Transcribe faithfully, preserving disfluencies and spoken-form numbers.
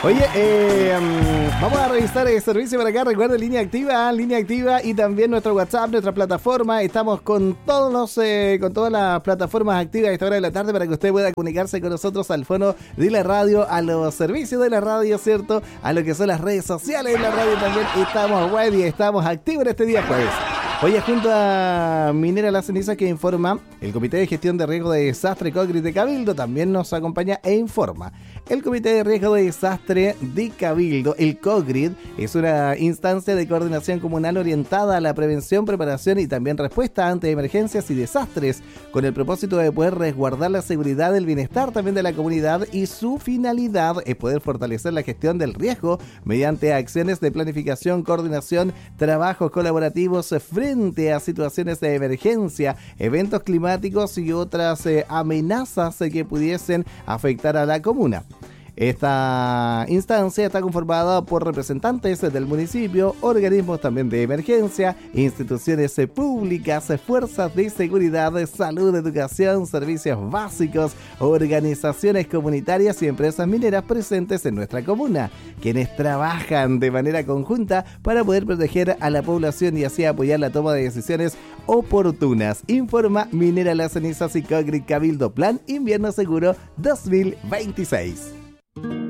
Oye, eh, vamos a revisar el servicio por acá. Recuerden, línea activa, línea activa y también nuestro WhatsApp, nuestra plataforma. Estamos con todos los, eh, con todas las plataformas activas a esta hora de la tarde para que usted pueda comunicarse con nosotros al fono de la radio, a los servicios de la radio, ¿cierto? A lo que son las redes sociales de la radio también. Estamos web y estamos activos en este día jueves. Oye, junto a Minera La Ceniza que informa, el Comité de Gestión de Riesgo de Desastre COGRID de Cabildo también nos acompaña e informa. El Comité de Riesgo de Desastre de Cabildo, el COGRID, es una instancia de coordinación comunal orientada a la prevención, preparación y también respuesta ante emergencias y desastres, con el propósito de poder resguardar la seguridad, el bienestar también de la comunidad, y su finalidad es poder fortalecer la gestión del riesgo mediante acciones de planificación, coordinación, trabajos colaborativos frente a situaciones de emergencia, eventos climáticos y otras eh, amenazas eh, que pudiesen afectar a la comuna. Esta instancia está conformada por representantes del municipio, organismos también de emergencia, instituciones públicas, fuerzas de seguridad, salud, educación, servicios básicos, organizaciones comunitarias y empresas mineras presentes en nuestra comuna, quienes trabajan de manera conjunta para poder proteger a la población y así apoyar la toma de decisiones oportunas. Informa Minera Las Cenizas y COGRID Cabildo Plan Invierno Seguro dos mil veintiséis.